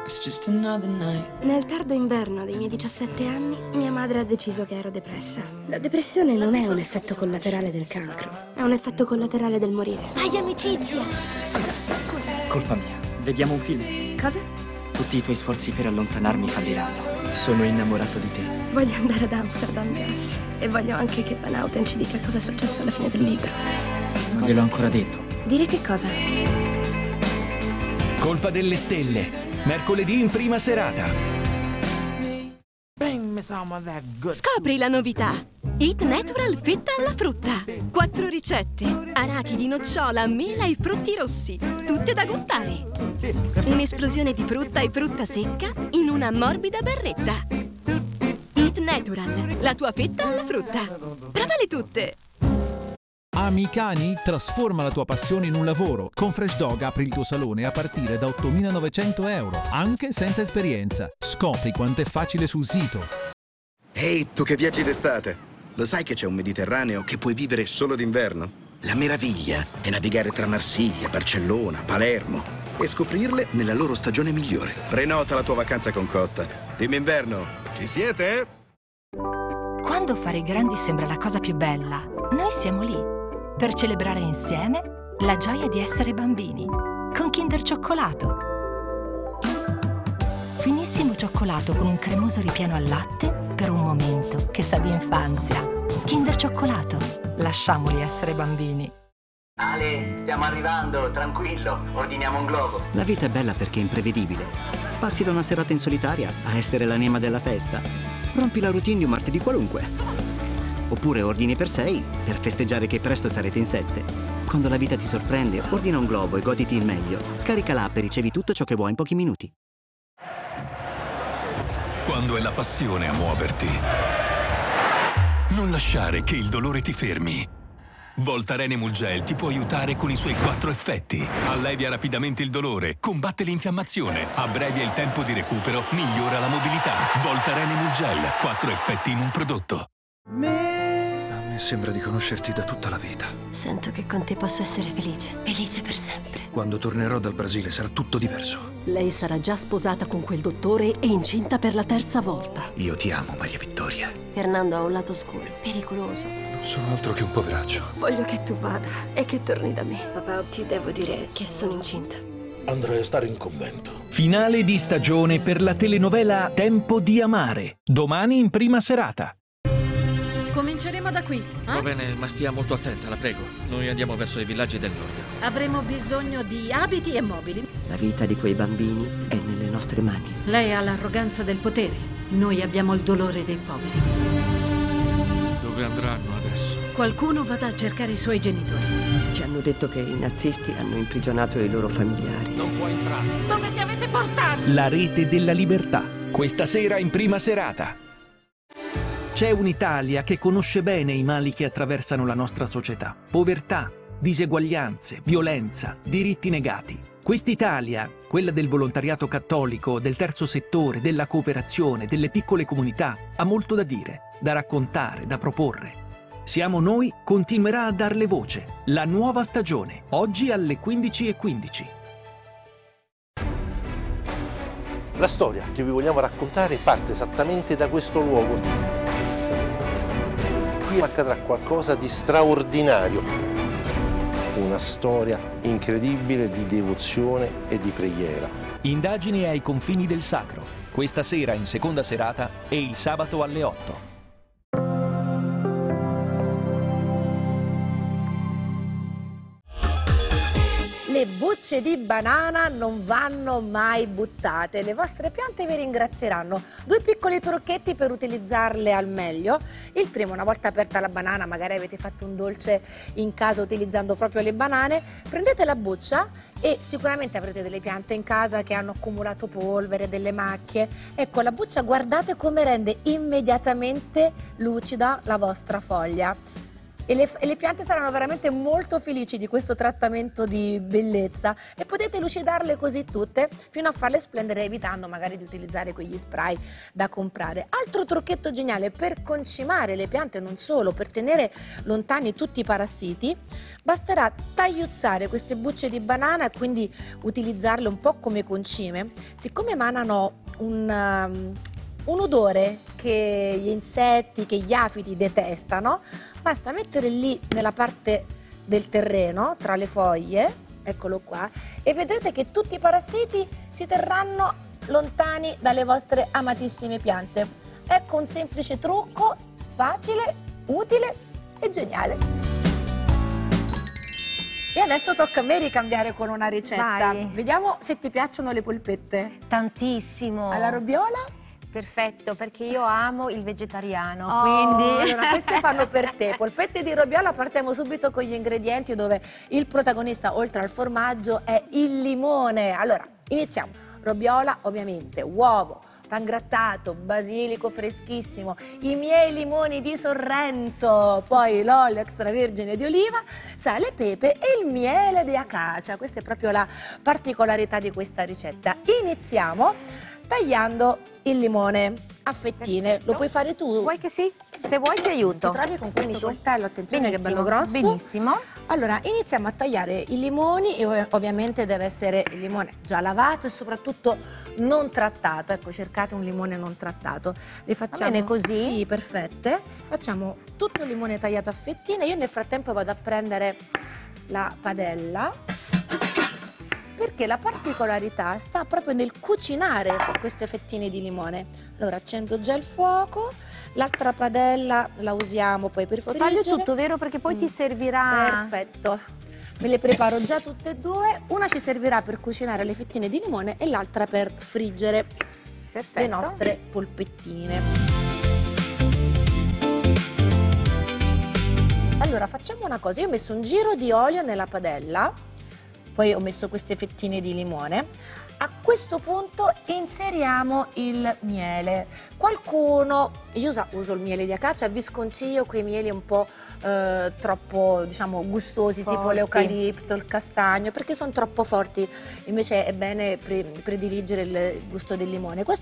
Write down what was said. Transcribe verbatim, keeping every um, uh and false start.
It's just another night. Nel tardo inverno dei miei diciassette anni, mia madre ha deciso che ero depressa. La depressione non è un effetto collaterale del cancro, è un effetto collaterale del morire. Fai amicizia! Scusa. Colpa mia. Vediamo un film. Cosa? Tutti i tuoi sforzi per allontanarmi falliranno. Sono innamorato di te. Voglio andare ad Amsterdam Gas e voglio anche che Van Houten ci dica cosa è successo alla fine del libro. Non gliel'ho ancora detto. Dire che cosa? Colpa delle stelle. Mercoledì in prima serata. Scopri la novità. Eat Natural fetta alla frutta. Quattro ricette. Arachidi, nocciola, mela e frutti rossi. Tutte da gustare. Un'esplosione di frutta e frutta secca in una morbida barretta. Eat Natural, la tua fetta alla frutta. Provale tutte. Ami i cani? Trasforma la tua passione in un lavoro. Con Fresh Dog apri il tuo salone a partire da ottomilanovecento euro, anche senza esperienza. Scopri quanto è facile sul sito. Ehi, tu che viaggi d'estate, lo sai che c'è un Mediterraneo che puoi vivere solo d'inverno? La meraviglia è navigare tra Marsiglia, Barcellona, Palermo e scoprirle nella loro stagione migliore. Prenota la tua vacanza con Costa. Team Inverno, ci siete? Quando fare i grandi sembra la cosa più bella, noi siamo lì per celebrare insieme la gioia di essere bambini con Kinder Cioccolato. Finissimo cioccolato con un cremoso ripieno al latte per un momento che sa di infanzia. Kinder Cioccolato, lasciamoli essere bambini. Ale, stiamo arrivando, tranquillo, ordiniamo un globo. La vita è bella perché è imprevedibile. Passi da una serata in solitaria a essere l'anima della festa. Rompi la routine di un martedì qualunque. Oppure ordini per sei per festeggiare che presto sarete in sette. Quando la vita ti sorprende, ordina un globo e goditi il meglio. Scarica l'app e ricevi tutto ciò che vuoi in pochi minuti. Quando è la passione a muoverti, non lasciare che il dolore ti fermi. Voltaren Emulgel ti può aiutare con i suoi quattro effetti. Allevia rapidamente il dolore, combatte l'infiammazione, abbrevia il tempo di recupero, migliora la mobilità. Voltaren Emulgel, quattro effetti in un prodotto. A me sembra di conoscerti da tutta la vita. Sento che con te posso essere felice. Felice per sempre. Quando tornerò dal Brasile sarà tutto diverso. Lei sarà già sposata con quel dottore e incinta per la terza volta. Io ti amo, Maria Vittoria. Fernando ha un lato oscuro, pericoloso. Non sono altro che un poveraccio. Voglio che tu vada e che torni da me. Papà, ti devo dire che sono incinta. Andrei a stare in convento. Finale di stagione per la telenovela Tempo di amare. Domani in prima serata. Cominceremo da qui. Eh? Va bene, ma stia molto attenta, la prego. Noi andiamo verso i villaggi del nord. Avremo bisogno di abiti e mobili. La vita di quei bambini è nelle nostre mani. Lei ha l'arroganza del potere. Noi abbiamo il dolore dei poveri. Dove andranno adesso? Qualcuno vada a cercare i suoi genitori. Ci hanno detto che i nazisti hanno imprigionato i loro familiari. Non può entrare. Dove li avete portati? La rete della libertà. Questa sera in prima serata. C'è un'Italia che conosce bene i mali che attraversano la nostra società. Povertà, diseguaglianze, violenza, diritti negati. Quest'Italia, quella del volontariato cattolico, del terzo settore, della cooperazione, delle piccole comunità, ha molto da dire, da raccontare, da proporre. Siamo Noi continuerà a darle voce. La nuova stagione, oggi alle quindici e quindici. La storia che vi vogliamo raccontare parte esattamente da questo luogo. Qui accadrà qualcosa di straordinario. Una storia incredibile di devozione e di preghiera. Indagini ai confini del sacro. Questa sera in seconda serata e il sabato alle otto. Le bucce di banana non vanno mai buttate, le vostre piante vi ringrazieranno. Due piccoli trucchetti per utilizzarle al meglio. Il primo, una volta aperta la banana, magari avete fatto un dolce in casa utilizzando proprio le banane, prendete la buccia e sicuramente avrete delle piante in casa che hanno accumulato polvere, delle macchie. Ecco, la buccia guardate come rende immediatamente lucida la vostra foglia. E le, e le piante saranno veramente molto felici di questo trattamento di bellezza e potete lucidarle così tutte fino a farle splendere, evitando magari di utilizzare quegli spray da comprare. Altro trucchetto geniale per concimare le piante, non solo, per tenere lontani tutti i parassiti, basterà tagliuzzare queste bucce di banana e quindi utilizzarle un po' come concime. Siccome emanano un... Um, un odore che gli insetti, che gli afidi detestano, basta mettere lì nella parte del terreno, tra le foglie, eccolo qua, e vedrete che tutti i parassiti si terranno lontani dalle vostre amatissime piante. Ecco un semplice trucco, facile, utile e geniale. E adesso tocca a me ricambiare con una ricetta. Vai. Vediamo se ti piacciono le polpette. Tantissimo. Alla robbiola? Perfetto, perché io amo il vegetariano, Oh, quindi... allora queste fanno per te. Polpette di robbiola, partiamo subito con gli ingredienti dove il protagonista, oltre al formaggio, è il limone. Allora, iniziamo. Robbiola, ovviamente, uovo, pangrattato, basilico freschissimo, i miei limoni di Sorrento, poi l'olio extravergine di oliva, sale, pepe e il miele di acacia. Questa è proprio la particolarità di questa ricetta. Iniziamo tagliando il limone a fettine. Perfetto. Lo puoi fare tu? Vuoi che sì? Se vuoi ti aiuto. Ti trovi con questo coltello, attenzione che è bello Benissimo, grosso. Benissimo. Allora, iniziamo a tagliare i limoni e ov- ovviamente deve essere il limone già lavato e soprattutto non trattato. Ecco, cercate un limone non trattato. Le facciamo bene così? Sì, perfette. Facciamo tutto il limone tagliato a fettine. Io nel frattempo vado a prendere la padella, perché la particolarità sta proprio nel cucinare queste fettine di limone. Allora, accendo già il fuoco, l'altra padella la usiamo poi per Lo friggere. taglio tutto, vero? Perché poi ti servirà... Perfetto. Me le preparo già tutte e due. Una ci servirà per cucinare le fettine di limone e l'altra per friggere Perfetto. le nostre polpettine. Allora, facciamo una cosa. Io ho messo un giro di olio nella padella, poi ho messo queste fettine di limone. A questo punto inseriamo il miele. Qualcuno, io uso, uso il miele di acacia, vi sconsiglio quei mieli un po' eh, troppo, diciamo, gustosi, Forti. tipo l'eucalipto, il castagno, perché sono troppo forti. Invece è bene pre- prediligere il gusto del limone. Questo